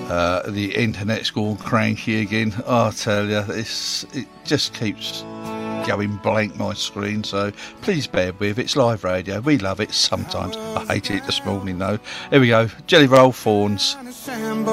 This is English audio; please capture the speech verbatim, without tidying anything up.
Uh, the internet's gone cranky again. I tell you, it's, it just keeps going blank, my screen, so please bear with. It's live radio. We love it sometimes. I hate it this morning, though. Here we go. Jelly Roll Fawns. Sambo